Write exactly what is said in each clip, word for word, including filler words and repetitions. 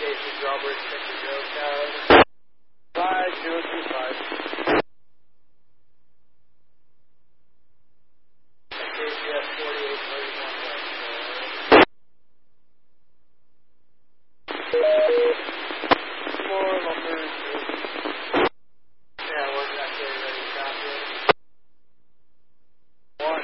K C Drawbridge, Central Joe, Tower. five zero two five. K C S forty-eight thirty-one West. More lumber. Yeah, we're not getting ready to stop here. One.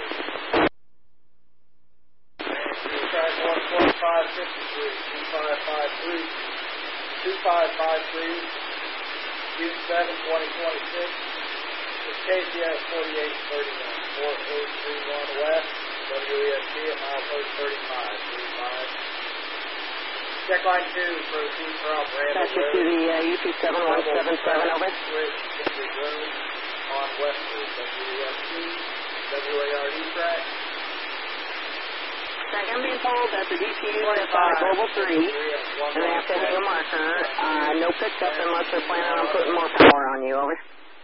And track one forty-five fifty-three, two five five three, two five five three, June seventh, twenty twenty-six. It's K C S forty-eight thirty-one, four eight three one West, W E S T at mile post thirty-five, three five. Check line two, proceed from Randall That's you to the uh, U P seven one seven seven, over. Switch, Kendrick Road on Westward, W E S T, W A R D track. Track, I'm being told that the D P U is on Global three, and they have to hang a marker. Uh, no pickup unless they're planning on putting more power on you, over.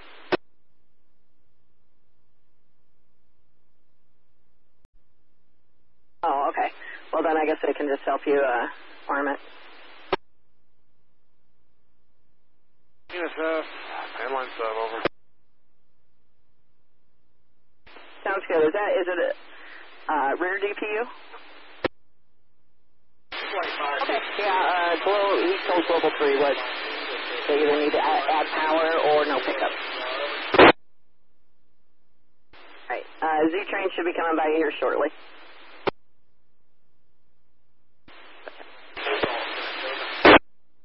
Oh, okay. Well, then I guess they can just help you uh, farm it. Yes, uh, ten line sub, over. Sounds good. Is that, is it a uh, rear D P U? Okay, yeah, uh, Glo- he told Global three was they either need to add, add power or no pickup. Alright, uh, Z-Train should be coming by here shortly.